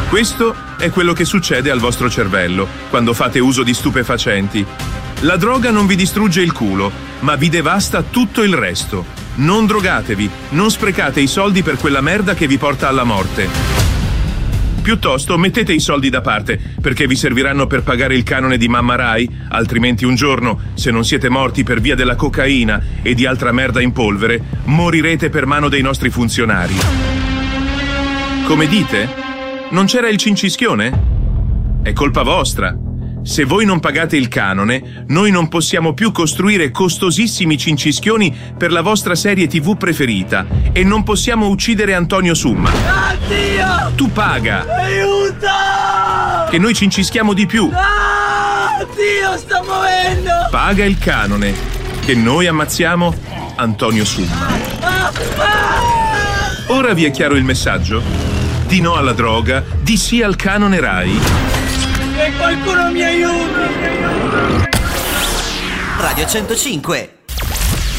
Questo è quello che succede al vostro cervello quando fate uso di stupefacenti. La droga non vi distrugge il culo, ma vi devasta tutto il resto. Non drogatevi, non sprecate i soldi per quella merda che vi porta alla morte. Piuttosto mettete i soldi da parte, perché vi serviranno per pagare il canone di Mamma Rai, altrimenti un giorno, se non siete morti per via della cocaina e di altra merda in polvere, morirete per mano dei nostri funzionari. Come dite? Non c'era il cincischione? È colpa vostra. Se voi non pagate il canone, noi non possiamo più costruire costosissimi cincischioni per la vostra serie TV preferita e non possiamo uccidere Antonio Summa. Oddio! Tu paga! Aiuto! Che noi cincischiamo di più. Dio, sto morendo! Paga il canone, che noi ammazziamo Antonio Summa. Ora vi è chiaro il messaggio? Di no alla droga, di sì al canone Rai. E qualcuno mi aiuta! Radio 105